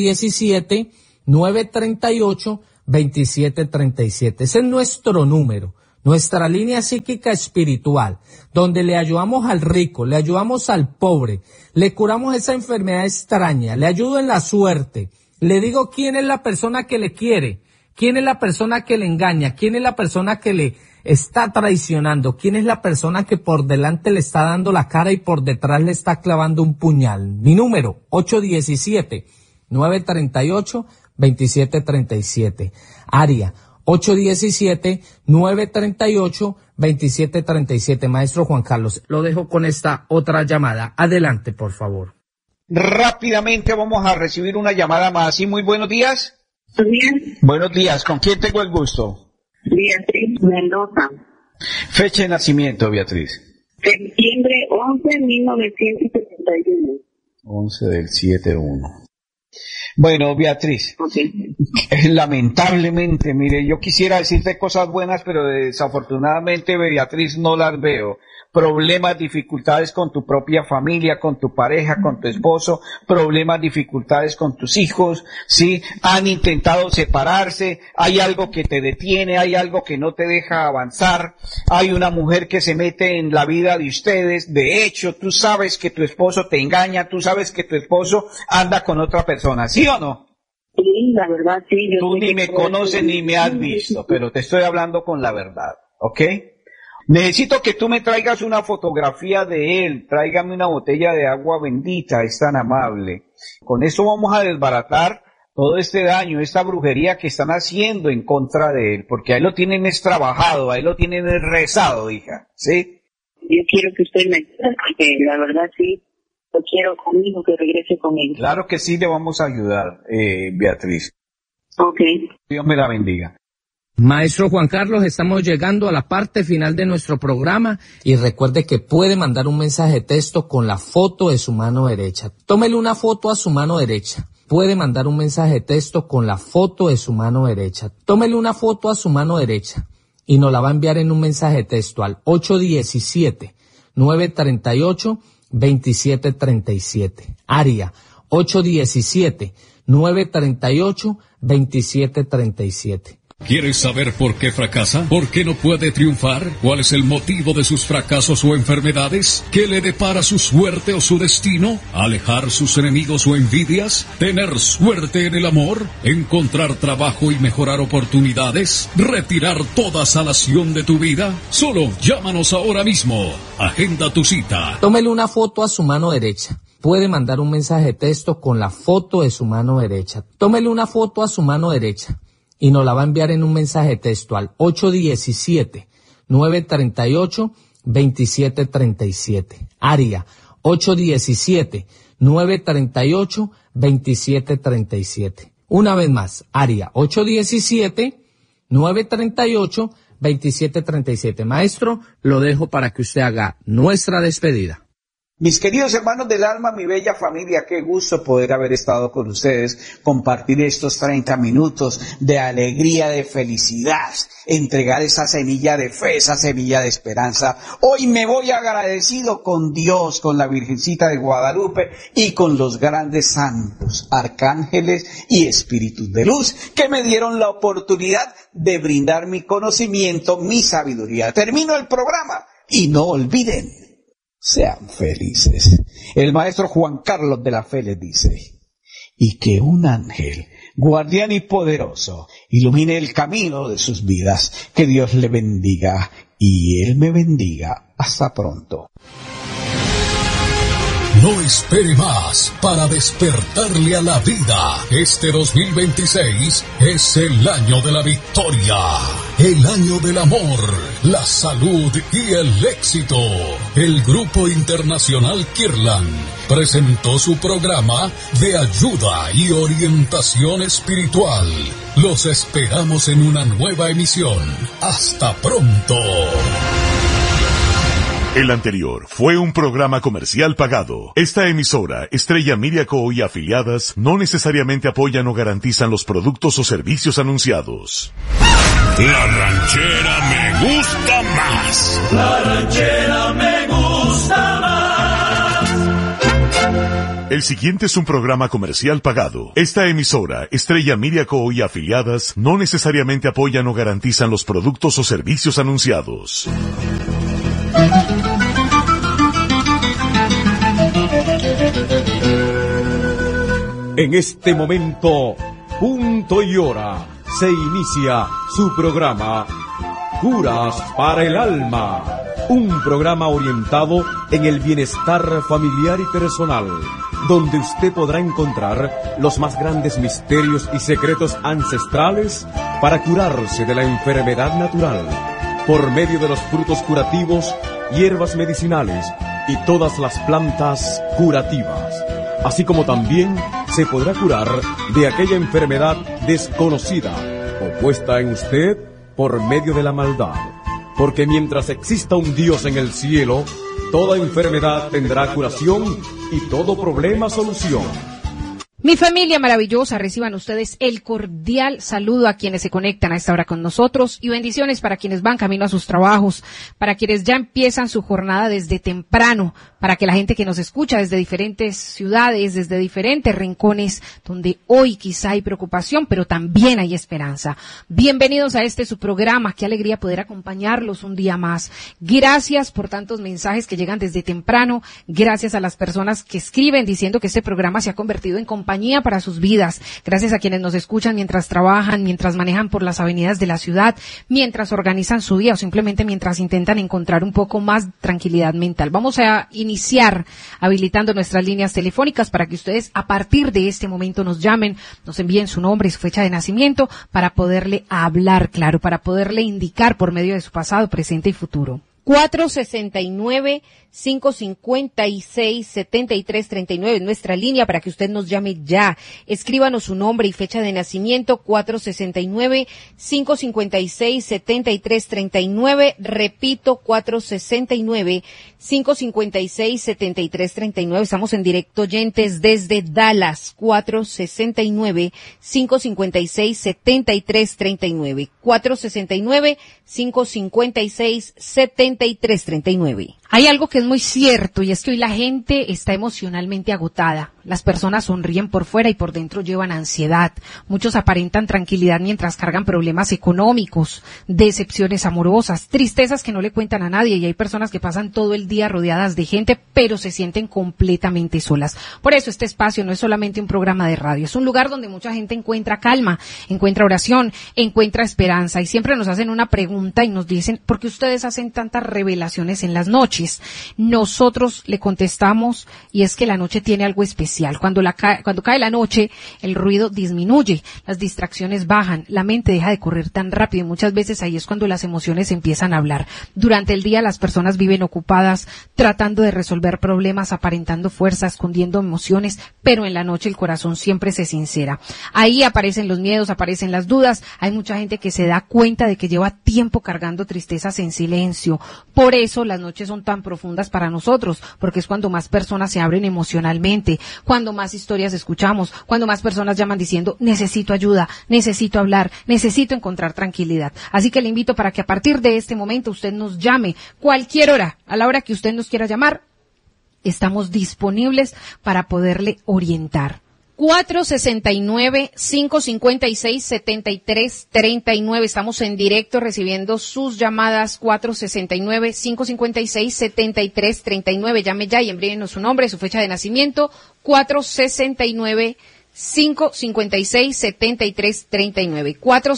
817-938-2737. Ese es nuestro número, nuestra línea psíquica espiritual, donde le ayudamos al rico, le ayudamos al pobre, le curamos esa enfermedad extraña, le ayudo en la suerte, le digo quién es la persona que le quiere, quién es la persona que le engaña, quién es la persona que le está traicionando, quién es la persona que por delante le está dando la cara y por detrás le está clavando un puñal. Mi número, 817-938-2737. Área 817-938-2737. Maestro Juan Carlos, lo dejo con esta otra llamada. Adelante, por favor. Rápidamente vamos a recibir una llamada más. Sí, muy buenos días. Bien. Buenos días, ¿con quién tengo el gusto? Beatriz Mendoza. Fecha de nacimiento, Beatriz. Septiembre 11, 1971. 11 del 71. Bueno, Beatriz, Okay. lamentablemente, mire, yo quisiera decirte cosas buenas, pero desafortunadamente, Beatriz, no las veo. Problemas, dificultades con tu propia familia, con tu pareja, con tu esposo, problemas, dificultades con tus hijos, ¿sí? Han intentado separarse, hay algo que te detiene, hay algo que no te deja avanzar, hay una mujer que se mete en la vida de ustedes, de hecho, tú sabes que tu esposo te engaña, tú sabes que tu esposo anda con otra persona, ¿sí o no? Sí, la verdad, sí. Tú ni me conoces ni me has visto, pero te estoy hablando con la verdad, ¿ok? Necesito que tú me traigas una fotografía de él, tráigame una botella de agua bendita, es tan amable. Con eso vamos a desbaratar todo este daño, esta brujería que están haciendo en contra de él, porque ahí lo tienen es trabajado, ahí lo tienen es rezado, hija, ¿sí? Yo quiero que usted me ayude, porque la verdad sí, lo quiero conmigo, que regrese conmigo. Claro que sí, le vamos a ayudar, Beatriz. Ok. Dios me la bendiga. Maestro Juan Carlos, estamos llegando a la parte final de nuestro programa y recuerde que puede mandar un mensaje de texto con la foto de su mano derecha. Tómele una foto a su mano derecha. Puede mandar un mensaje de texto con la foto de su mano derecha. Tómele una foto a su mano derecha y nos la va a enviar en un mensaje de texto al 817-938-2737. Área 817-938-2737. ¿Quieres saber por qué fracasa? ¿Por qué no puede triunfar? ¿Cuál es el motivo de sus fracasos o enfermedades? ¿Qué le depara su suerte o su destino? ¿Alejar sus enemigos o envidias? ¿Tener suerte en el amor? ¿Encontrar trabajo y mejorar oportunidades? ¿Retirar toda salación de tu vida? Solo llámanos ahora mismo. Agenda tu cita. Tómele una foto a su mano derecha. Puede mandar un mensaje de texto con la foto de su mano derecha. Tómele una foto a su mano derecha y nos la va a enviar en un mensaje de texto al 817-938-2737. Área 817-938-2737. Una vez más, área 817-938-2737. Maestro, lo dejo para que usted haga nuestra despedida. Mis queridos hermanos del alma, mi bella familia, qué gusto poder haber estado con ustedes, compartir estos 30 minutos de alegría, de felicidad, entregar esa semilla de fe, esa semilla de esperanza. Hoy me voy agradecido con Dios, con la Virgencita de Guadalupe y con los grandes santos, arcángeles y espíritus de luz que me dieron la oportunidad de brindar mi conocimiento, mi sabiduría. Termino el programa y no olviden, sean felices. El maestro Juan Carlos de la Fe les dice, y que un ángel, guardián y poderoso, ilumine el camino de sus vidas. Que Dios le bendiga y Él me bendiga. Hasta pronto. No espere más para despertarle a la vida. Este 2026 es el año de la victoria, el año del amor, la salud y el éxito. El Grupo Internacional Kirlan presentó su programa de ayuda y orientación espiritual. Los esperamos en una nueva emisión. Hasta pronto. El anterior fue un programa comercial pagado. Esta emisora, Estrella Media Co. y afiliadas, no necesariamente apoyan o garantizan los productos o servicios anunciados. La ranchera me gusta más. La ranchera me gusta más. El siguiente es un programa comercial pagado. Esta emisora, Estrella Media Co. y afiliadas, no necesariamente apoyan o garantizan los productos o servicios anunciados. En este momento, punto y hora, se inicia su programa Curas para el Alma, un programa orientado en el bienestar familiar y personal, donde usted podrá encontrar los más grandes misterios y secretos ancestrales para curarse de la enfermedad natural, por medio de los frutos curativos, hierbas medicinales y todas las plantas curativas, así como también se podrá curar de aquella enfermedad desconocida o puesta en usted por medio de la maldad, porque mientras exista un Dios en el cielo, toda enfermedad tendrá curación y todo problema solución. Mi familia maravillosa, reciban ustedes el cordial saludo a quienes se conectan a esta hora con nosotros y bendiciones para quienes van camino a sus trabajos, para quienes ya empiezan su jornada desde temprano, para que la gente que nos escucha desde diferentes ciudades, desde diferentes rincones, donde hoy quizá hay preocupación, pero también hay esperanza. Bienvenidos a este su programa, qué alegría poder acompañarlos un día más. Gracias por tantos mensajes que llegan desde temprano, gracias a las personas que escriben diciendo que este programa se ha convertido en compañía para sus vidas, gracias a quienes nos escuchan mientras trabajan, mientras manejan por las avenidas de la ciudad, mientras organizan su día o simplemente mientras intentan encontrar un poco más tranquilidad mental. Vamos a iniciar habilitando nuestras líneas telefónicas para que ustedes a partir de este momento nos llamen, nos envíen su nombre y su fecha de nacimiento para poderle hablar claro, para poderle indicar por medio de su pasado, presente y futuro. 469-556-7339 es nuestra línea para que usted nos llame ya. Escríbanos su nombre y fecha de nacimiento, 469-556-7339. Repito, 469-556-7339. Estamos en directo oyentes desde Dallas, 469-556-7339. 469-556-7339. Hay algo que es muy cierto y es que hoy la gente está emocionalmente agotada. Las personas sonríen por fuera y por dentro llevan ansiedad. Muchos aparentan tranquilidad mientras cargan problemas económicos, decepciones amorosas, tristezas que no le cuentan a nadie y hay personas que pasan todo el día rodeadas de gente pero se sienten completamente solas. Por eso este espacio no es solamente un programa de radio, es un lugar donde mucha gente encuentra calma, encuentra oración, encuentra esperanza y siempre nos hacen una pregunta y nos dicen ¿por qué ustedes hacen tantas revelaciones en las noches? Nosotros le contestamos y es que la noche tiene algo especial. Cuando cae la noche, el ruido disminuye, las distracciones bajan, la mente deja de correr tan rápido y muchas veces ahí es cuando las emociones empiezan a hablar. Durante el día las personas viven ocupadas, tratando de resolver problemas, aparentando fuerza, escondiendo emociones, pero en la noche el corazón siempre se sincera. Ahí aparecen los miedos, aparecen las dudas, hay mucha gente que se da cuenta de que lleva tiempo cargando tristezas en silencio. Por eso las noches son tan profundas para nosotros, porque es cuando más personas se abren emocionalmente, cuando más historias escuchamos, cuando más personas llaman diciendo necesito ayuda, necesito hablar, necesito encontrar tranquilidad. Así que le invito para que a partir de este momento usted nos llame cualquier hora, a la hora que usted nos quiera llamar, estamos disponibles para poderle orientar. 469-556-7339. Estamos en directo recibiendo sus llamadas. 469-556-7339. Llame ya y envíenos su nombre, su fecha de nacimiento. 469-556-7339.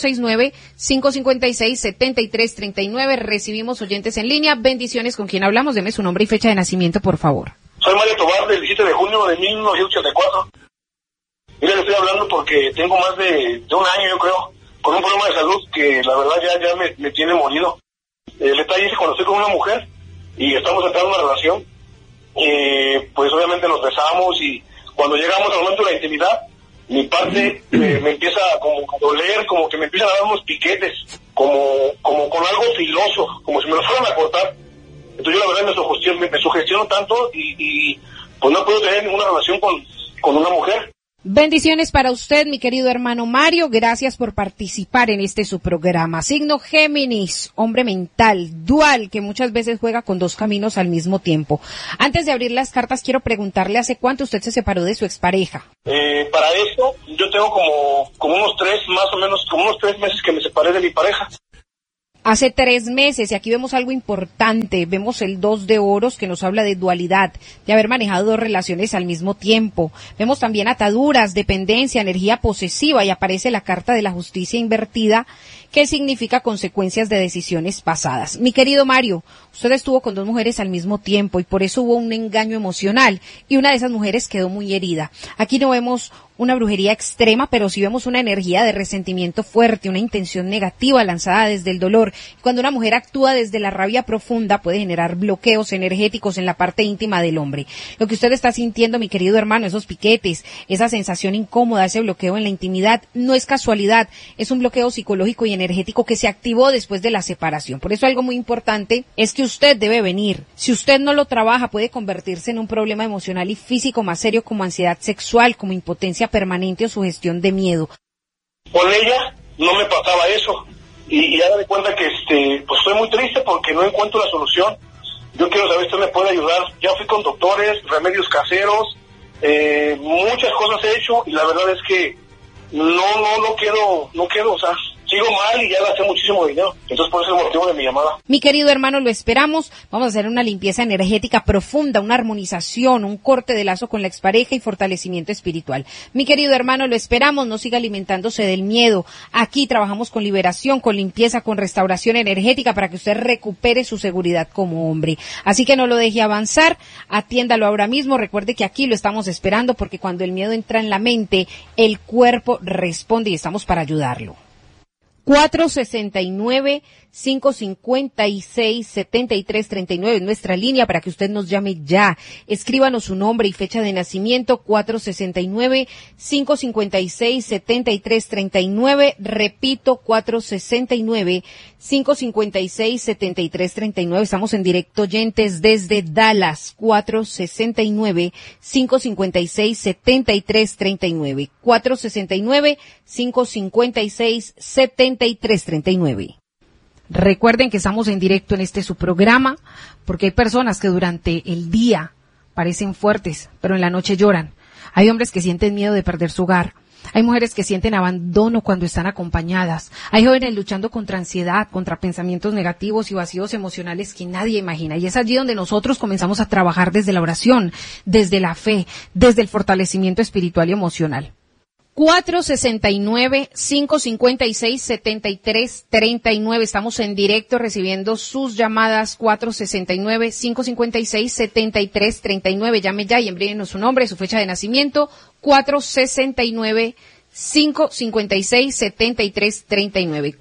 469-556-7339. Recibimos oyentes en línea. Bendiciones. ¿Con quién hablamos? Deme su nombre y fecha de nacimiento, por favor. Soy Mario Tobar, del 17 de junio de 1984. Mira, le estoy hablando porque tengo más de un año, yo creo, con un problema de salud que la verdad ya me tiene molido. El detalle es que cuando estoy con una mujer y estamos entrando en una relación, pues obviamente nos besamos y cuando llegamos al momento de la intimidad, mi parte me empieza como a doler, como que me empiezan a dar unos piquetes, como con algo filoso, como si me lo fueran a cortar. Entonces yo la verdad vez me sugestiono tanto y pues no puedo tener ninguna relación con una mujer. Bendiciones para usted, mi querido hermano Mario. Gracias por participar en su programa. Signo Géminis, hombre mental, dual, que muchas veces juega con dos caminos al mismo tiempo. Antes de abrir las cartas, quiero preguntarle ¿hace cuánto usted se separó de su expareja? Para eso, yo tengo como unos 3 meses que me separé de mi pareja. Hace 3 meses, y aquí vemos algo importante, vemos el 2 de oros que nos habla de dualidad, de haber manejado 2 relaciones al mismo tiempo. Vemos también ataduras, dependencia, energía posesiva, y aparece la carta de la justicia invertida, que significa consecuencias de decisiones pasadas. Mi querido Mario, usted estuvo con 2 mujeres al mismo tiempo y por eso hubo un engaño emocional, y una de esas mujeres quedó muy herida. Aquí no vemos una brujería extrema, pero sí vemos una energía de resentimiento fuerte, una intención negativa lanzada desde el dolor. Cuando una mujer actúa desde la rabia profunda, puede generar bloqueos energéticos en la parte íntima del hombre. Lo que usted está sintiendo, mi querido hermano, esos piquetes, esa sensación incómoda, ese bloqueo en la intimidad, no es casualidad, es un bloqueo psicológico y energético que se activó después de la separación. Por eso algo muy importante es que usted debe venir. Si usted no lo trabaja, puede convertirse en un problema emocional y físico más serio, como ansiedad sexual, como impotencia permanente o sugestión de miedo. Con ella no me pasaba eso y ya me di cuenta que pues estoy muy triste porque no encuentro la solución. Yo quiero saber si usted me puede ayudar. Ya fui con doctores, remedios caseros, muchas cosas he hecho y la verdad es que no quiero, o sea, sigo mal y ya gasté muchísimo dinero. Entonces, por eso es el motivo de mi llamada. Mi querido hermano, lo esperamos. Vamos a hacer una limpieza energética profunda, una armonización, un corte de lazo con la expareja y fortalecimiento espiritual. Mi querido hermano, lo esperamos. No siga alimentándose del miedo. Aquí trabajamos con liberación, con limpieza, con restauración energética para que usted recupere su seguridad como hombre. Así que no lo deje avanzar. Atiéndalo ahora mismo. Recuerde que aquí lo estamos esperando porque cuando el miedo entra en la mente, el cuerpo responde y estamos para ayudarlo. 469-556-7339 es nuestra línea para que usted nos llame ya. Escríbanos su nombre y fecha de nacimiento, 469-556-7339. Repito, 469-556-7339. Estamos en directo, oyentes, desde Dallas, 469-556-7339. 469-556-7339. Recuerden que estamos en directo en su programa, porque hay personas que durante el día parecen fuertes, pero en la noche lloran. Hay hombres que sienten miedo de perder su hogar. Hay mujeres que sienten abandono cuando están acompañadas. Hay jóvenes luchando contra ansiedad, contra pensamientos negativos y vacíos emocionales que nadie imagina. Y es allí donde nosotros comenzamos a trabajar desde la oración, desde la fe, desde el fortalecimiento espiritual y emocional. 469-556-7339. Estamos en directo recibiendo sus llamadas. 469-556-7339. Llame ya y envíenos su nombre, su fecha de nacimiento. 469-556-7339.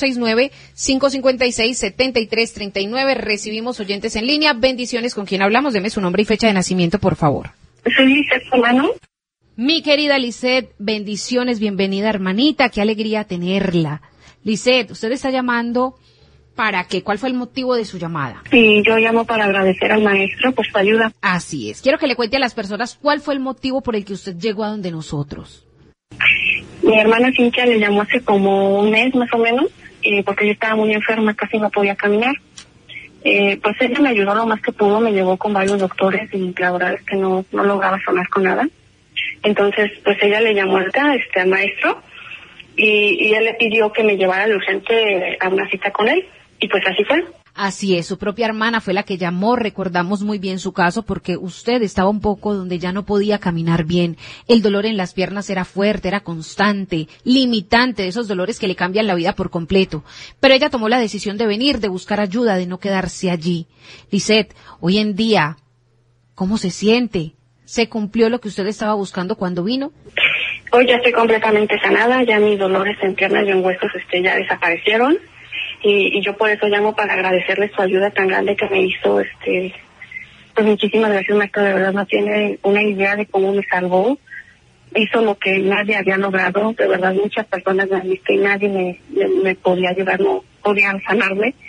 469-556-7339. Recibimos oyentes en línea. Bendiciones. ¿Con quién hablamos? Deme su nombre y fecha de nacimiento, por favor. Soy Lisette Solano. Mi querida Lisette, bendiciones, bienvenida hermanita, qué alegría tenerla. Lisette, usted está llamando ¿para qué? ¿Cuál fue el motivo de su llamada? Sí, yo llamo para agradecer al maestro por su ayuda. Así es, quiero que le cuente a las personas cuál fue el motivo por el que usted llegó a donde nosotros. Mi hermana Cintia le llamó hace como un mes más o menos, porque yo estaba muy enferma, casi no podía caminar. Pues ella me ayudó lo más que pudo, me llevó con varios doctores y la verdad es que no lograba sanar con nada. Entonces, pues ella le llamó al maestro y él le pidió que me llevara de urgente a una cita con él. Y pues así fue. Así es, su propia hermana fue la que llamó, recordamos muy bien su caso porque usted estaba un poco donde ya no podía caminar bien. El dolor en las piernas era fuerte, era constante, limitante, de esos dolores que le cambian la vida por completo. Pero ella tomó la decisión de venir, de buscar ayuda, de no quedarse allí. Lisette, hoy en día, ¿cómo se siente? ¿Se cumplió lo que usted estaba buscando cuando vino? Hoy ya estoy completamente sanada, ya mis dolores en piernas y en huesos ya desaparecieron y yo por eso llamo para agradecerle su ayuda tan grande que me hizo. Pues muchísimas gracias, maestro, de verdad no tiene una idea de cómo me salvó. Hizo lo que nadie había logrado, de verdad muchas personas me han visto y nadie me podía ayudar, no podían sanarme.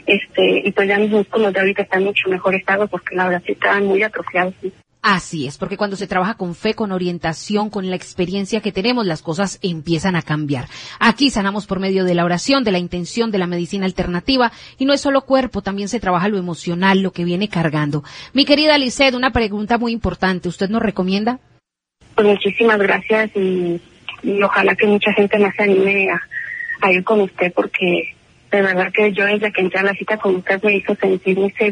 y pues ya mis músculos de ahorita están mucho mejor estado porque la verdad sí estaban muy atrofiados. ¿Sí? Así es, porque cuando se trabaja con fe, con orientación, con la experiencia que tenemos, las cosas empiezan a cambiar. Aquí sanamos por medio de la oración, de la intención, de la medicina alternativa, y no es solo cuerpo, también se trabaja lo emocional, lo que viene cargando. Mi querida Lisset, una pregunta muy importante, ¿usted nos recomienda? Pues muchísimas gracias y ojalá que mucha gente más se anime a ir con usted porque de verdad que yo desde que entré a la cita con usted me hizo sentir muy segura.